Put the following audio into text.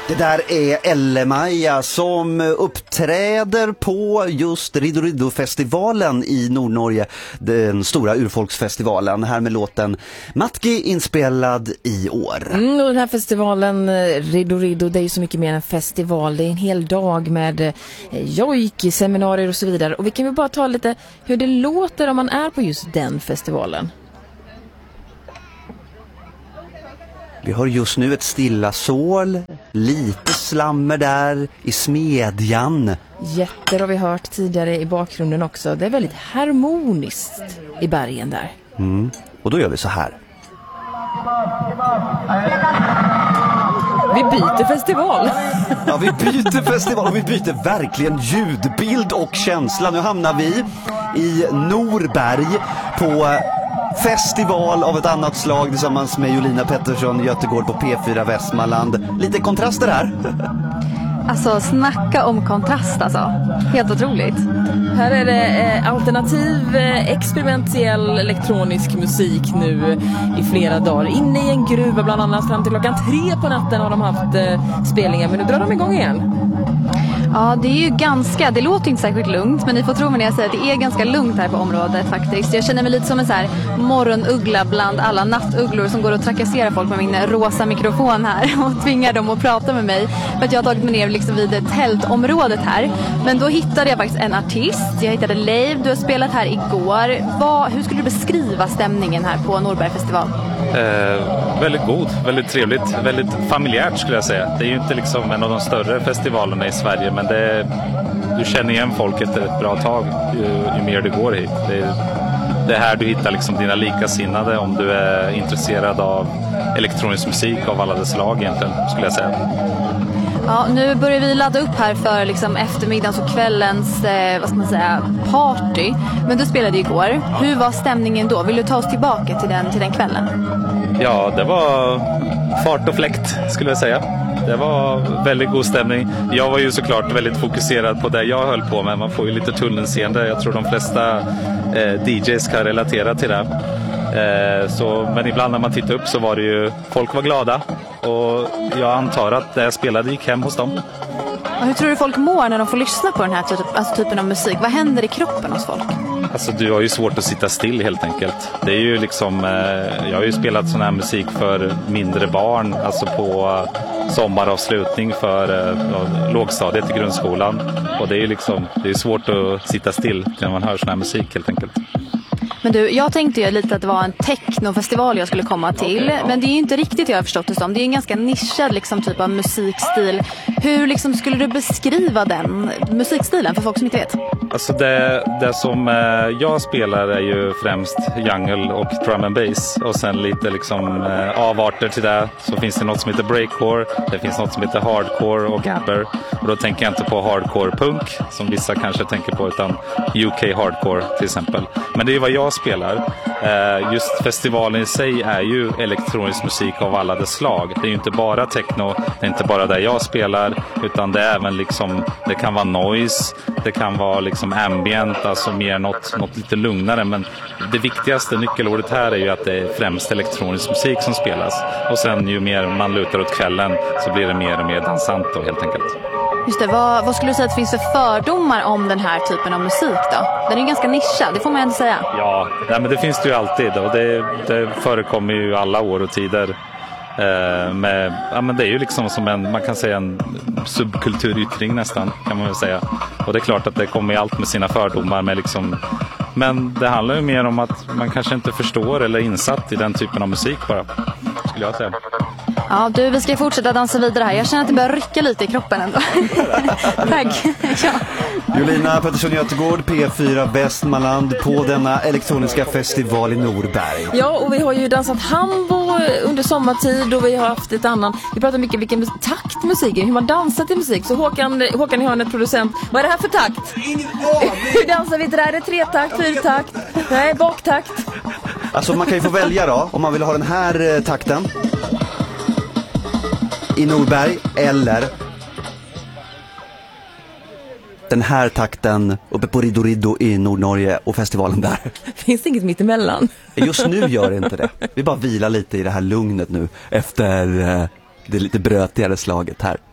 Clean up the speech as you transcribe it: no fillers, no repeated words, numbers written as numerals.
Det där är Elle-Maja som uppträder på just Riddo-Riddo-festivalen i Nordnorge, den stora urfolksfestivalen, här med låten Matki inspelad i år. Och den här festivalen Riddo-Riddo, det är ju så mycket mer än en festival, det är en hel dag med jojk, seminarier och så vidare. Och vi kan väl bara ta lite hur det låter om man är på just den festivalen. Vi har just nu ett stilla sål, lite slammer där i smedjan. Jätter har vi hört tidigare i bakgrunden också. Det är väldigt harmoniskt i bergen där. Och då gör vi så här. Vi byter festival. Ja, vi byter festival och vi byter verkligen ljudbild och känsla. Nu hamnar vi i Norberg på festival av ett annat slag tillsammans med Jolina Pettersson Göteborg på P4 Västmanland. Lite kontraster här. Alltså, snacka om kontrast alltså. Helt otroligt. Här är det alternativ, experimentell elektronisk musik nu i flera dagar. Inne i en gruva bland annat fram till klockan 3 på natten har de haft spelningar. Men nu drar de igång igen. Ja, det är ju det låter inte särskilt lugnt, men ni får tro mig när jag säger att det är ganska lugnt här på området faktiskt. Jag känner mig lite som en så här morgonuggla bland alla nattugglor som går och trakasserar folk med min rosa mikrofon här och tvingar dem att prata med mig. För att jag har tagit mig ner liksom vid tältområdet här. Men då hittade jag faktiskt en artist. Jag hittade Leif, du har spelat här igår. Hur skulle du beskriva stämningen här på Norberg festival? Väldigt god, väldigt trevligt, väldigt familjärt skulle jag säga. Det är ju inte liksom en av de större festivalerna i Sverige, men du känner igen folk efter ett bra tag ju mer du går hit. Det är här du hittar liksom dina likasinnade om du är intresserad av elektronisk musik av alla dess slag egentligen, skulle jag säga. Ja, nu börjar vi ladda upp här för liksom eftermiddagens och kvällens party. Men du spelade igår. Hur var stämningen då? Vill du ta oss tillbaka till den kvällen? Ja, det var fart och fläkt skulle jag säga. Det var väldigt god stämning. Jag var ju såklart väldigt fokuserad på det jag höll på med. Man får ju lite tunnelseende. Jag tror de flesta DJs kan relatera till det. Men ibland när man tittar upp så var det ju, folk var glada. Och jag antar att det jag spelade gick hem hos dem. Och hur tror du folk mår när de får lyssna på den här typen av musik? Vad händer i kroppen hos folk? Alltså du har ju svårt att sitta still helt enkelt. Det är ju liksom, jag har ju spelat sån här musik för mindre barn, alltså på sommaravslutning för lågstadiet i grundskolan. Och det är ju liksom, det är svårt att sitta still när man hör sån här musik helt enkelt. Men du, jag tänkte ju lite att det var en technofestival jag skulle komma till. Okay, ja. Men det är ju inte riktigt jag har förstått det som. Det är en ganska nischad liksom, typ av musikstil. Hur liksom, skulle du beskriva den musikstilen för folk som inte vet? Alltså det som jag spelar är ju främst jungle och drum and bass. Och sen lite liksom avarter till det. Så finns det något som heter breakcore. Det finns något som heter hardcore och gabber. Och då tänker jag inte på hardcore punk som vissa kanske tänker på, utan UK hardcore till exempel. Men det är vad jag spelar. Just festivalen i sig är ju elektronisk musik av alla dess slag. Det är ju inte bara techno, det är inte bara där jag spelar, utan det är även liksom, det kan vara noise, det kan vara liksom ambient, alltså mer något lite lugnare. Men det viktigaste nyckelordet här är ju att det är främst elektronisk musik som spelas. Och sen ju mer man lutar åt kvällen så blir det mer och mer dansant då, helt enkelt. Just det, vad skulle du säga att det finns för fördomar om den här typen av musik då? Den är ju ganska nischad, det får man ändå säga. Ja, men det finns det ju alltid och det förekommer ju alla år och tider. Men det är ju liksom som man kan säga en subkulturyttring nästan, kan man väl säga. Och det är klart att det kommer allt med sina fördomar med liksom, men det handlar ju mer om att man kanske inte förstår eller är insatt i den typen av musik bara, skulle jag säga. Ja, du, vi ska fortsätta dansa vidare här. Jag känner att det börjar rycka lite i kroppen ändå. Tack. Ja. Jolina Pettersson Göteborg, P4 Västmanland på denna elektroniska festival i Norberg. Ja, och vi har ju dansat hambo under sommartid och vi har haft ett annan. Vi pratar mycket om vilken takt musik är, hur man dansar till musik. Så Håkan i hörnet, producent, vad är det här för takt? Hur dansar vi det där? Är det 3-takt, 4-takt? Nej, baktakt. Alltså man kan ju få välja då, om man vill ha den här takten i Norberg eller den här takten uppe på Riddo-Riddo i Nordnorge och festivalen där. Finns det inget mitt emellan? Just nu gör det inte det. Vi bara vilar lite i det här lugnet nu efter det lite brötigare slaget här.